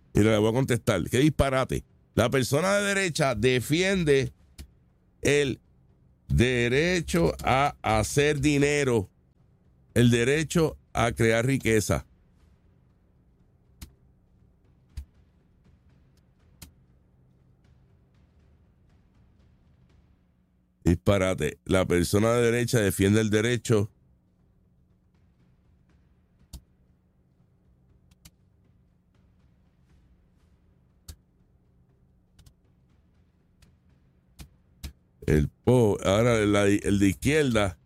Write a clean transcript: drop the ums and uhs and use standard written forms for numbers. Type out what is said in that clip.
Y le voy a contestar. ¿Qué disparate? La persona de derecha defiende el derecho a hacer dinero, el derecho a crear riqueza. Disparate. La persona de derecha defiende el derecho ahora el de izquierda